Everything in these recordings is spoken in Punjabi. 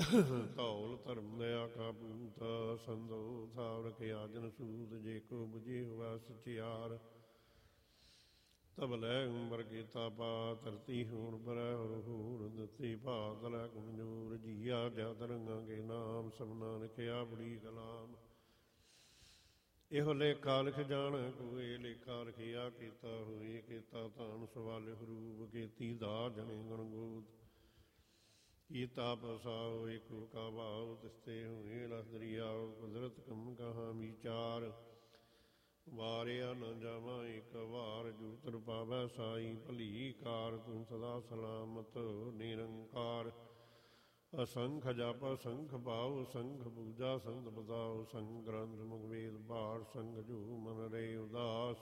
ਧੌਲ ਧਰਮ ਦਇਆ ਕਾ ਪੂਤ ਸੰਦੋ ਥਾਵ ਰਖਿਆ ਜਨ ਸੂਤ ਜੇ ਕੋ ਬੁਝੇ ਹੋਆ ਸਚਿਆਰ ਤਬ ਲੈ ਉਮਰ ਕੀਤਾ ਪਾ ਧਰਤੀ ਹੋਣ ਬਰੈ ਹੂਰ ਦਿੱਤੀ ਭਾਤ ਲੈ ਕਮਜੂਰ ਜੀਆ ਜਦ ਰੰਗਾਂ ਕੇ ਨਾਮ ਸਭਨਾ ਲਿਖਿਆ ਬੜੀ ਕਲਾਮ ਇਹੋ ਲੇਖਾ ਲਿਖ ਜਾਣ ਕੋਏ ਲੇਖਾ ਲਿਖਿਆ ਕੀਤਾ ਹੋਏ ਕੀਤਾ ਤਾਨ ਸਵਾਲ ਹਰੂਪ ਕੀਤੀ ਦਾ ਜਣੇ ਗਣਗੋਤ ਕੀਤਾ ਪਸਾਓ ਏਕੋ ਕਾ ਭਾਵ ਤਿਸਤੇ ਹੋਏ ਲਖ ਦਰਿਆਓ ਕੁਦਰਤ ਕਮ ਕਹਾ ਵਿਚਾਰ ਵਾਰਿਆ ਨ ਜਾਵਾਂ ਇੱਕ ਵਾਰ ਜੂਤਰ ਪਾਵੈ ਸਾਈ ਭਲੀ ਕਾਰ ਤੂੰ ਸਦਾ ਸਲਾਮਤ ਨਿਰੰਕਾਰ ਅਸੰਖ ਜਪ ਸੰਖ ਭਾਉ ਸੰਖ ਪੂਜਾ ਸੰਤ ਬਤਾਉ ਸੰਗ ਗ੍ਰੰਥ ਮੁਖਵੇਦ ਪਾਠ ਸੰਗ ਜੂ ਮਨ ਰੇ ਉਦਾਸ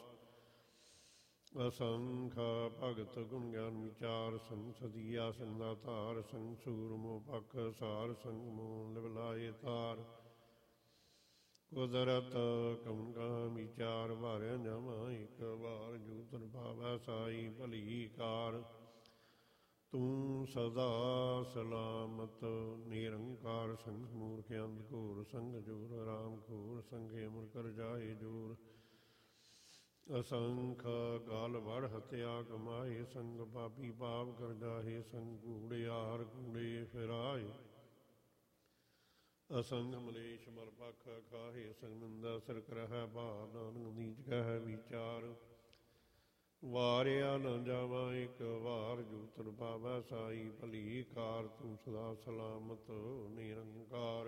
ਅਸੰਖ ਭਗਤ ਗੁਣ ਗਿਆਨ ਵਿਚਾਰ ਸੰਗ ਸਦੀਆ ਸੰਗਾ ਧਾਰ ਸੰਗ ਸੂਰਮੋ ਪਖ ਸਾਰ ਸੰਗ ਮੂਲ ਲਿਵਲਾਏ ਤਾਰ ਕੁਦਰਤ ਕਮ ਕਾ ਵਿਚਾਰ ਵਾਰਿਆ ਜਾਵਾਂ ਇੱਕ ਵਾਰ ਜੂਤਰ ਪਾਵੈ ਸਾਈ ਭਲੀ ਕਾਰ ਤੂੰ ਸਦਾ ਸਲਾਮਤ ਨਿਰੰਕਾਰ ਸੰਗ ਮੂਰਖ ਅੰਧ ਘੋਰ ਸੰਗ ਜੋਰ ਰਾਮ ਘੋਰ ਸੰਗੇ ਅਮਰ ਕਰ ਜਾਏ ਜੋਰ ਅਸੰਖ ਕਾਲ ਵੜ ਹਤਿਆ ਕਮਾਏ ਸੰਗ ਪਾਪੀ ਪਾਪ ਕਰ ਜਾਏ ਸੰਗ ਕੂੜਿਆਰ ਕੂੜੇ ਫਿਰਾਏ ਅਸੰਗ ਮਲੇਸ਼ ਮਲ ਪਖ ਖਾਹੇ ਸੰਗ ਨਿੰਦਾ ਸਿਰ ਕਰਹਿ ਭਾਰ ਨਾਨਕ ਨੀਚ ਕਹਿ ਵਿਚਾਰ ਵਾਰਿਆ ਨ ਜਾਵਾਂ ਇੱਕ ਵਾਰ ਜੂਤਰ ਪਾਵੈ ਸਾਈ ਭਲੀ ਕਾਰ ਤੂੰ ਸਦਾ ਸਲਾਮਤ ਨਿਰੰਕਾਰ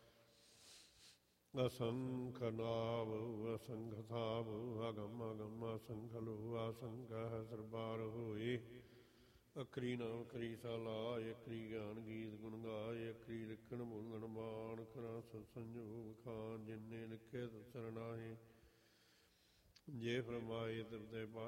ਅਸੰਖ ਨਾਵ ਅਸੰਖ ਥਾਵ ਅਗਮ ਅਗਮ ਅਸੰਖ ਲੋ ਅਸੰਖ ਸਰਬਾਰ ਹੋਏ ਅਖਰੀ ਨਾਮ ਅਖਰੀ ਸਾਲਾ ਅਖਰੀ ਗਿਆਨ ਗੀਤ ਗੁਣ ਗਾਏ ਅਖਰੀ ਲਿਖਣ ਬੋਲਣ ਬਾਣ ਖਰਾ ਸੰਜੋਗ ਖਾਨ ਜਿੰਨੇ ਲਿਖੇ ਸਰਨਾਹੇ ਜੇ ਫਰਮਾਏ ਤਿਰਦੇ